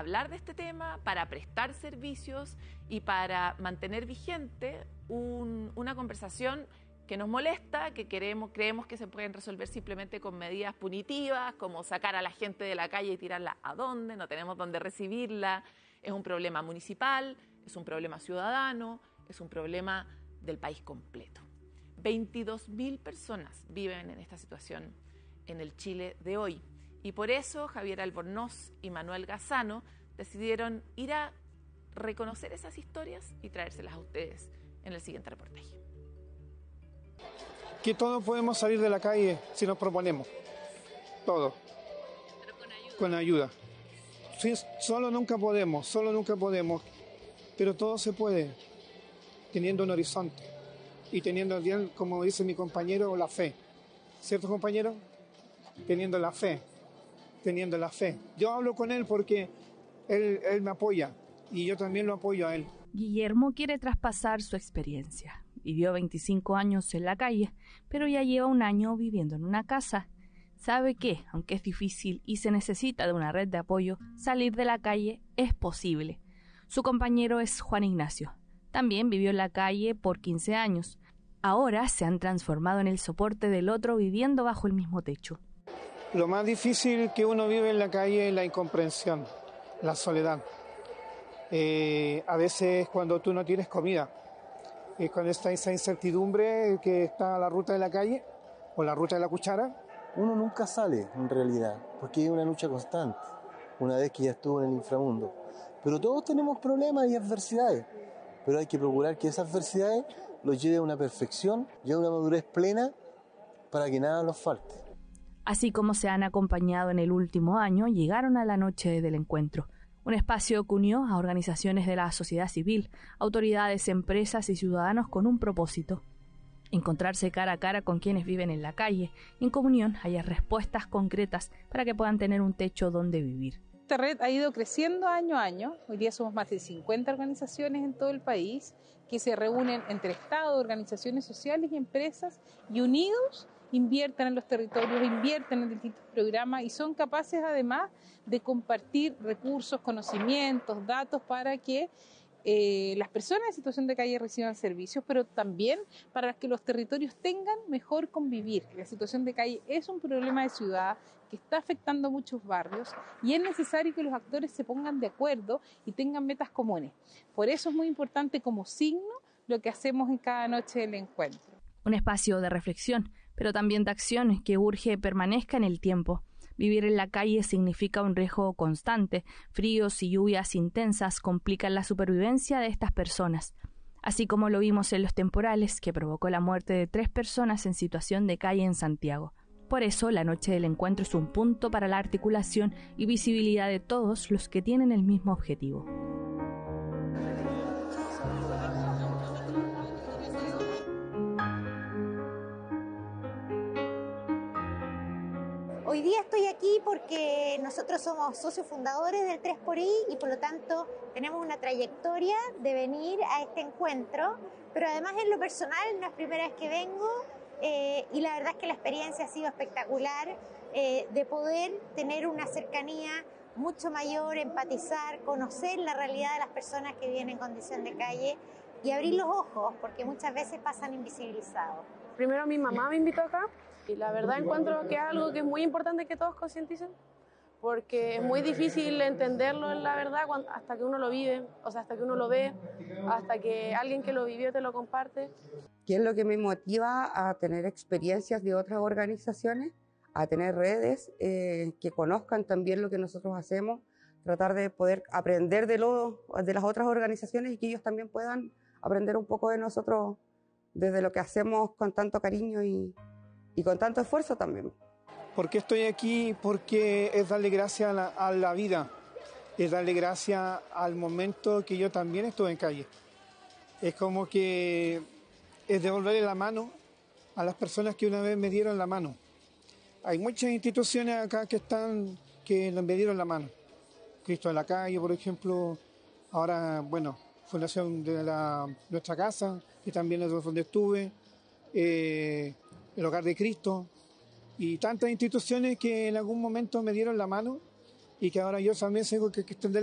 hablar de este tema, para prestar servicios y para mantener vigente una conversación que nos molesta, que creemos que se pueden resolver simplemente con medidas punitivas, como sacar a la gente de la calle y tirarla a dónde, no tenemos dónde recibirla. Es un problema municipal, es un problema ciudadano, es un problema del país completo. 22.000 personas viven en esta situación en el Chile de hoy. Y por eso Javier Albornoz y Manuel Gazano decidieron ir a reconocer esas historias y traérselas a ustedes en el siguiente reportaje. Que todos podemos salir de la calle si nos proponemos. Todo. Pero con ayuda. Con ayuda. Sí, solo nunca podemos. Pero todo se puede, teniendo un horizonte. Y teniendo, como dice mi compañero, la fe. ¿Cierto, compañero? Teniendo la fe. Yo hablo con él porque él me apoya y yo también lo apoyo a él. Guillermo quiere traspasar su experiencia. Vivió 25 años en la calle, pero ya lleva un año viviendo en una casa. Sabe que, aunque es difícil y se necesita de una red de apoyo, salir de la calle es posible. Su compañero es Juan Ignacio. También vivió en la calle por 15 años. Ahora se han transformado en el soporte del otro viviendo bajo el mismo techo. Lo más difícil que uno vive en la calle es la incomprensión, la soledad. A veces cuando tú no tienes comida, cuando está esa incertidumbre que está a la ruta de la calle o la ruta de la cuchara. Uno nunca sale en realidad, porque es una lucha constante, una vez que ya estuvo en el inframundo. Pero todos tenemos problemas y adversidades, pero hay que procurar que esas adversidades los lleve a una perfección y a una madurez plena para que nada nos falte. Así como se han acompañado en el último año, llegaron a la noche del encuentro, un espacio que unió a organizaciones de la sociedad civil, autoridades, empresas y ciudadanos con un propósito: encontrarse cara a cara con quienes viven en la calle y en comunión haya respuestas concretas para que puedan tener un techo donde vivir. Esta red ha ido creciendo año a año. Hoy día somos más de 50 organizaciones en todo el país que se reúnen entre Estado, organizaciones sociales y empresas, y unidos invierten en los territorios, invierten en distintos programas y son capaces además de compartir recursos, conocimientos, datos para que las personas en situación de calle reciban servicios, pero también para que los territorios tengan mejor convivir. La situación de calle es un problema de ciudad que está afectando a muchos barrios y es necesario que los actores se pongan de acuerdo y tengan metas comunes. Por eso es muy importante como signo lo que hacemos en cada noche del encuentro. Un espacio de reflexión, pero también de acción que urge permanezca en el tiempo. Vivir en la calle significa un riesgo constante. Fríos y lluvias intensas complican la supervivencia de estas personas, así como lo vimos en los temporales que provocó la muerte de 3 personas en situación de calle en Santiago. Por eso, la noche del encuentro es un punto para la articulación y visibilidad de todos los que tienen el mismo objetivo. Hoy día estoy aquí porque nosotros somos socios fundadores del 3xI y por lo tanto tenemos una trayectoria de venir a este encuentro, pero además en lo personal no es primera vez que vengo y la verdad es que la experiencia ha sido espectacular de poder tener una cercanía mucho mayor, empatizar, conocer la realidad de las personas que viven en condición de calle y abrir los ojos porque muchas veces pasan invisibilizados. Primero mi mamá me invitó acá y la verdad encuentro que es algo que es muy importante que todos concienticen porque es muy difícil entenderlo, la verdad, hasta que uno lo vive, o sea, hasta que uno lo ve, hasta que alguien que lo vivió te lo comparte. ¿Qué es lo que me motiva a tener experiencias de otras organizaciones, a tener redes que conozcan también lo que nosotros hacemos, tratar de poder aprender de las otras organizaciones y que ellos también puedan aprender un poco de nosotros desde lo que hacemos con tanto cariño y con tanto esfuerzo también? ¿Por qué estoy aquí? Porque es darle gracias a la vida, es darle gracias al momento que yo también estuve en calle. Es como que es devolverle la mano a las personas que una vez me dieron la mano. Hay muchas instituciones acá que me dieron la mano. Cristo de la Calle, por ejemplo, ahora, bueno, Fundación de nuestra casa, que también es donde estuve, el Hogar de Cristo, y tantas instituciones que en algún momento me dieron la mano y que ahora yo también tengo que extender